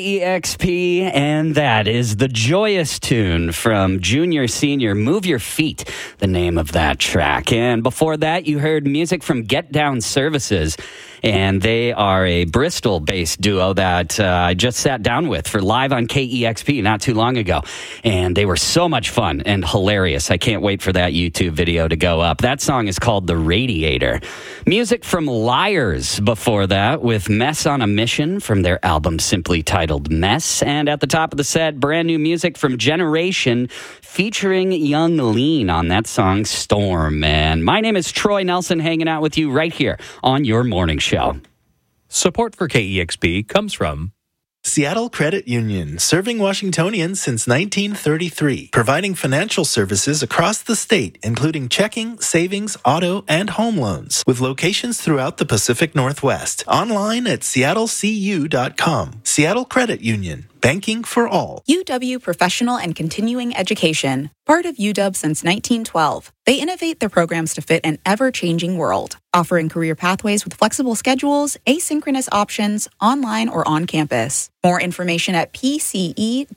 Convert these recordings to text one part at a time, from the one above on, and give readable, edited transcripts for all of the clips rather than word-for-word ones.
EXP, and that is the joyous tune from Junior Senior, Move Your Feet, the name of that track. And before that, you heard music from Get Down Services, and they are a Bristol-based duo that I just sat down with for live on KEXP not too long ago, and they were so much fun and hilarious. I can't wait for that YouTube video to go up. That song is called The Radiator. Music from Liars before that, with Mess on a Mission from their album simply titled Mess. And at the top of the set, brand new music from Generation featuring Young Lean on that song Storm. And my name is Troy Nelson, hanging out with you right here on your morning show. Support for KEXP comes from Seattle Credit Union, serving Washingtonians since 1933, providing financial services across the state, including checking, savings, auto, and home loans, with locations throughout the Pacific Northwest. Online at seattlecu.com. Seattle Credit Union, banking for all. UW Professional and Continuing Education, part of UW since 1912. They innovate their programs to fit an ever-changing world, offering career pathways with flexible schedules, asynchronous options, online or on campus. More information at pce.uw.edu.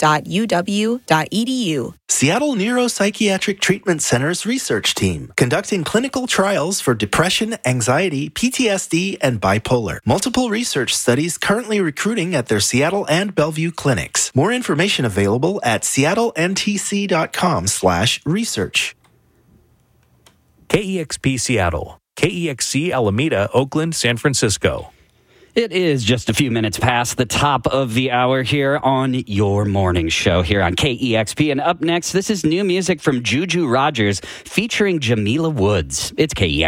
Seattle Neuropsychiatric Treatment Center's research team, conducting clinical trials for depression, anxiety, PTSD, and bipolar. Multiple research studies currently recruiting at their Seattle and Bellevue clinics. More information available at seattlentc.com/research. KEXP Seattle, KEXC Alameda, Oakland, San Francisco. It is just a few minutes past the top of the hour here on your morning show here on KEXP. And up next, this is new music from Juju Rogers featuring Jamila Woods. It's KEXP.